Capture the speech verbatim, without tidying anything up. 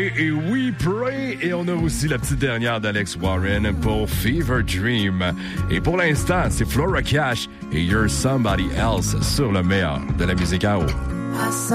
Et We Pray, et on a aussi la petite dernière d'Alex Warren pour Fever Dream. Et pour l'instant, c'est Flora Cash et You're Somebody Else sur le meilleur de la musique à eau.